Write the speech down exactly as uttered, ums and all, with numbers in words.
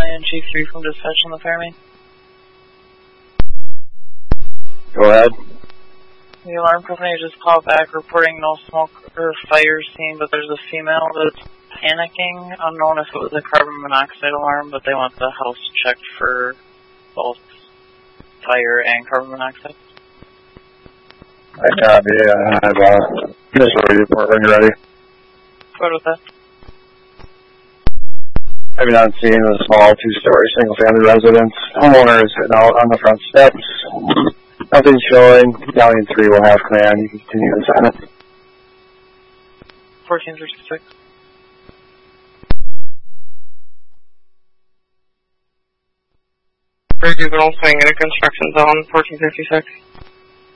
Battalion, Chief three from dispatch on the fire main. Go ahead. The alarm company just called back reporting no smoke or fire seen, but there's a female that's panicking. Unknown if it was a carbon monoxide alarm, but they want the house checked for both fire and carbon monoxide. I copy. I have a visual report when you're ready. Go ahead with that. I've been on scene with a small two-story single-family residence. Homeowner is sitting out on the front steps. Nothing showing. Battalion three will have command. You can continue to sign it. fourteen sixty-six. Bridge juvenile swing in a construction zone, fourteen fifty-six.